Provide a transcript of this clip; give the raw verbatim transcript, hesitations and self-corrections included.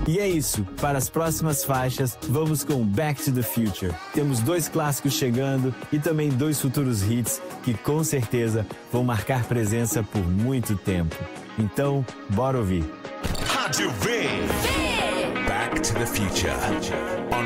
E é isso, para as próximas faixas, vamos com Back to the Future. Temos dois clássicos chegando e também dois futuros hits que com certeza vão marcar presença por muito tempo. Então, bora ouvir. Rádio V. Back to the Future. On